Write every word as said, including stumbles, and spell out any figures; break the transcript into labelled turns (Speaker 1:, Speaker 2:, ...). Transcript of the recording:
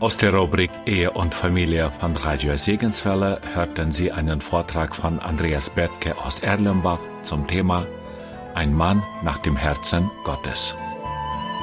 Speaker 1: Aus der Rubrik Ehe und Familie von Radio Segenswelle hörten Sie einen Vortrag von Andreas Bethke aus Erlenbach zum Thema Ein Mann nach dem Herzen Gottes.